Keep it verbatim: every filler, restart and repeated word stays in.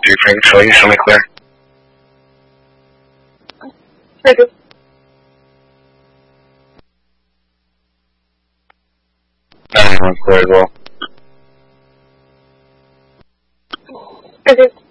three previously. You show me clear. Thank you. ninety-one clear as well. Thank you.